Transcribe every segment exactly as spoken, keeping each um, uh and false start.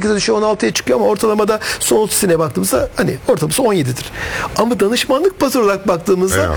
sekize düşüyor, on altıya çıkıyor ama ortalamada son otuz seneye baktığımızda hani ortalaması on yedidir. Ama danışmanlık bazı olarak baktığımızda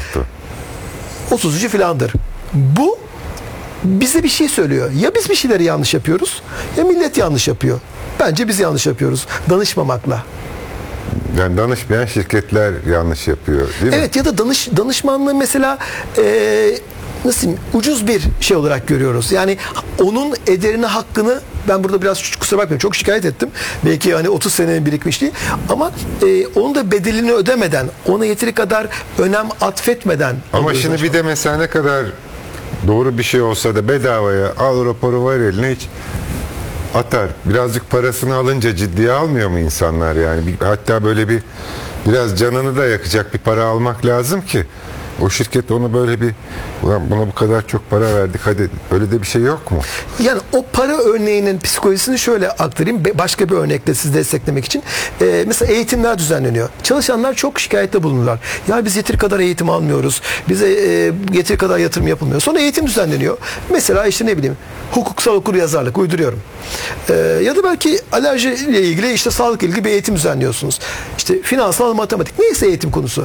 otuzuncu filandır. Bu bize bir şey söylüyor. Ya biz bir şeyleri yanlış yapıyoruz ya millet yanlış yapıyor. Bence biz yanlış yapıyoruz danışmamakla. Yani danışmayan şirketler yanlış yapıyor, değil mi? Evet, ya da danış, danışmanlığı mesela e, nasıl diyeyim, ucuz bir şey olarak görüyoruz. Yani onun ederini, hakkını, ben burada biraz kusura bakmayın çok şikayet ettim. Belki hani otuz senenin birikmişliği ama e, onun da bedelini ödemeden, ona yeteri kadar önem atfetmeden. Ama şimdi bir de mesela ne kadar doğru bir şey olsa da bedavaya al raporu var eline, hiç atar. Birazcık parasını alınca ciddiye almıyor mu insanlar yani? Bir, hatta böyle bir biraz canını da yakacak bir para almak lazım ki o şirket onu böyle bir, ulan buna bu kadar çok para verdik hadi, öyle de bir şey yok mu? Yani o para örneğinin psikolojisini şöyle aktarayım. Başka bir örnekle sizi desteklemek için. Ee, mesela eğitimler düzenleniyor. Çalışanlar çok şikayette bulunurlar. Ya biz yeteri kadar eğitim almıyoruz. Bize e, yeteri kadar yatırım yapılmıyor. Sonra eğitim düzenleniyor. Mesela işte ne bileyim hukuksal okuryazarlık uyduruyorum. Ee, ya da belki alerji ile ilgili, işte sağlık ilgili bir eğitim düzenliyorsunuz. İşte finansal matematik. Neyse eğitim konusu.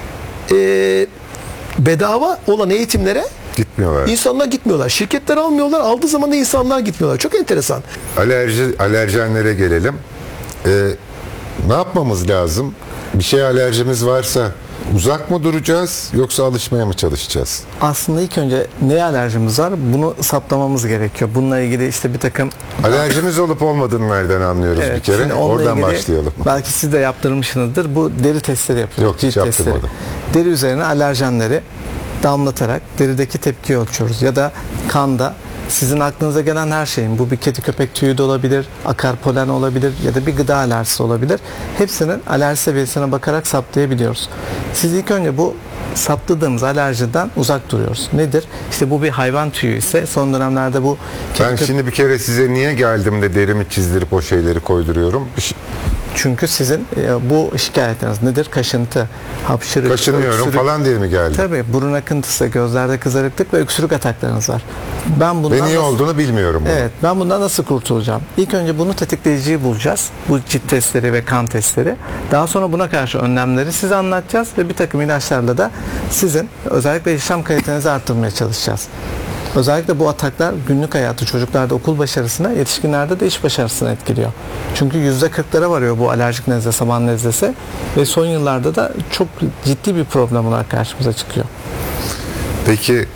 Eee bedava olan eğitimlere gitmiyorlar. İnsanlar gitmiyorlar. Şirketler almıyorlar. Aldığı zaman da insanlar gitmiyorlar. Çok enteresan. Alerji, alerjenlere gelelim. Ee, ne yapmamız lazım? Bir şey alerjimiz varsa uzak mı duracağız yoksa alışmaya mı çalışacağız? Aslında ilk önce neye alerjimiz var? Bunu saptamamız gerekiyor. Bununla ilgili işte bir takım... Alerjimiz olup olmadığını nereden anlıyoruz bir kere? Oradan başlayalım. Belki siz de yaptırmışsınızdır. Bu deri testleri yapıyoruz. Yok, hiç yaptırmadım. Deri üzerine alerjenleri damlatarak derideki tepkiyi ölçüyoruz. Ya da kanda sizin aklınıza gelen her şeyin, bu bir kedi köpek tüyü de olabilir, akar polen olabilir ya da bir gıda alerjisi olabilir. Hepsinin alerji seviyesine bakarak saptayabiliyoruz. Siz ilk önce bu saptadığımız alerjiden uzak duruyoruz. Nedir? İşte bu bir hayvan tüyü ise son dönemlerde bu... Ben şimdi bir kere size niye geldim de derimi çizdirip o şeyleri koyduruyorum? Çünkü sizin e, bu şikayetiniz nedir? Kaşıntı, hapşırık, kaşınıyorum öksürük falan diye mi geldi? Tabii, burun akıntısı, gözlerde kızarıklık ve öksürük ataklarınız var. Ben bundan ve niye nasıl, olduğunu bilmiyorum. Bunu. Evet, ben bundan nasıl kurtulacağım? İlk önce bunu tetikleyiciyi bulacağız. Bu cilt testleri ve kan testleri. Daha sonra buna karşı önlemleri size anlatacağız ve bir takım ilaçlarla da sizin özellikle yaşam kalitenizi arttırmaya çalışacağız. Özellikle bu ataklar günlük hayatı, çocuklarda okul başarısına, yetişkinlerde de iş başarısına etkiliyor. Çünkü yüzde kırklara varıyor bu alerjik nezle, saman nezlesi ve son yıllarda da çok ciddi bir problem olarak karşımıza çıkıyor. Peki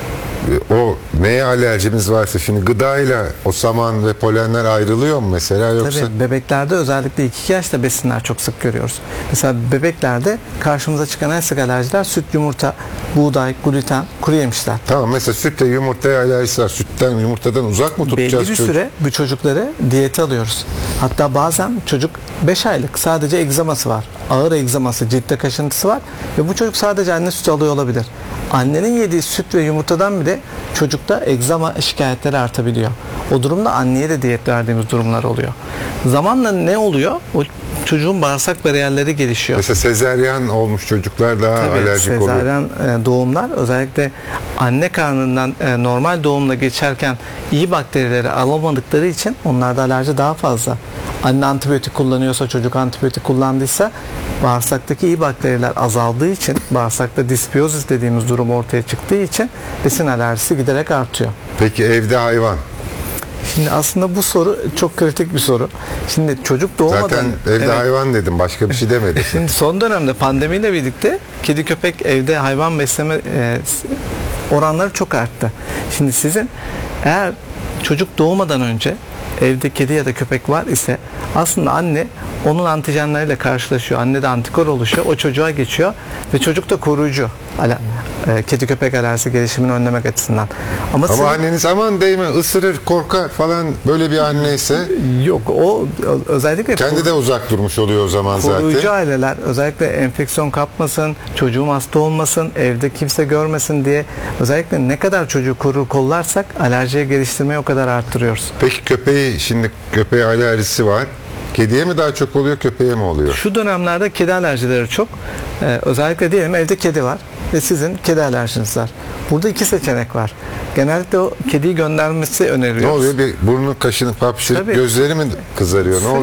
o neye alerjimiz varsa, şimdi gıdayla o saman ve polenler ayrılıyor mu mesela, yoksa? Tabii bebeklerde özellikle iki yaşta besinler çok sık görüyoruz. Mesela bebeklerde karşımıza çıkan en sık alerjiler süt, yumurta, buğday, gluten, kuru yemişler. Tamam, mesela sütle yumurtaya alerjisi var. Sütten, yumurtadan uzak mı tutacağız? Belli bir çocuk? süre bu çocukları diyete alıyoruz. Hatta bazen çocuk beş aylık sadece egzaması var. Ağır egzaması, ciltte kaşıntısı var ve bu çocuk sadece anne sütü alıyor olabilir. Annenin yediği süt ve yumurtadan bile çocukta egzama şikayetleri artabiliyor. O durumda anneye de diyet verdiğimiz durumlar oluyor. Zamanla ne oluyor? O çocuğun bağırsak bariyerleri gelişiyor. Mesela sezaryen olmuş çocuklar daha Tabii, alerjik oluyor. sezaryen doğumlar özellikle anne karnından normal doğumla geçerken iyi bakterileri alamadıkları için onlarda alerji daha fazla. Anne antibiyotik kullanıyorsa, çocuk antibiyotik kullandıysa bağırsaktaki iyi bakteriler azaldığı için, bağırsakta disbiyozis dediğimiz durum ortaya çıktığı için besin alerjisi giderek artıyor. Peki evde hayvan? Şimdi aslında bu soru çok kritik bir soru. Şimdi çocuk doğmadan... Zaten evde evet. hayvan dedim, başka bir şey demedim. Şimdi son dönemde pandemiyle birlikte kedi köpek evde hayvan besleme e, oranları çok arttı. Şimdi sizin eğer çocuk doğmadan önce evde kedi ya da köpek var ise aslında anne onun antijenleriyle karşılaşıyor. Annede antikor oluşuyor. O çocuğa geçiyor ve çocuk da koruyucu. Ala, e, kedi köpek alerjisi gelişimini önlemek açısından. Ama, Ama sizin, anneniz aman değme, ısırır, korkar falan, böyle bir anne ise yok, o özellikle kendi de uzak durmuş oluyor o zaman zaten. Koruyucu aileler özellikle enfeksiyon kapmasın, çocuğum hasta olmasın, evde kimse görmesin diye özellikle ne kadar çocuğu korur kollarsak alerjiye geliştirmeyi o kadar arttırıyoruz. Peki köpeği, şimdi köpeğe alerjisi var. Kediye mi daha çok oluyor, köpeğe mi oluyor? Şu dönemlerde kedi alerjileri çok. Ee, özellikle diyelim evde kedi var ve sizin kedi alerjiniz var. Burada iki seçenek var. Genellikle o kediyi göndermesi öneriyoruz. Ne oluyor? Bir burnu kaşınıp hapşırıp gözleri mi kızarıyor? Ne oluyor?